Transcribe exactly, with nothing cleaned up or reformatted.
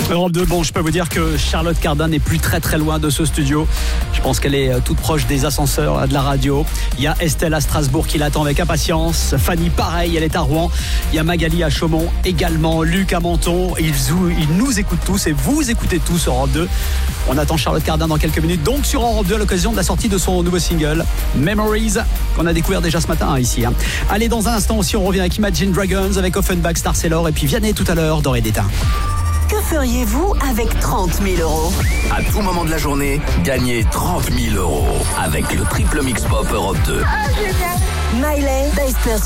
Europe deux, bon, je peux vous dire que Charlotte Cardin n'est plus très très loin de ce studio. Je pense qu'elle est toute proche des ascenseurs de la radio. Il y a Estelle à Strasbourg qui l'attend avec impatience. Fanny, pareil, elle est à Rouen. Il y a Magali à Chaumont également. Luc à Menton. Ils, ils nous écoutent tous et vous écoutez tous Europe deux. On attend Charlotte Cardin dans quelques minutes. Donc sur Europe deux à l'occasion de la sortie de son nouveau single Memories qu'on a découvert déjà ce matin hein, ici. Hein. Allez, dans un instant aussi, on revient avec Imagine Dragons, avec Offenbach, Star Sailor et puis Vianney tout à l'heure, Doré d'Étain. Que feriez-vous avec trente mille euros? À tout moment de la journée, gagnez trente mille euros avec le triple mix pop Europe deux. Ah, génial! Miley, Dice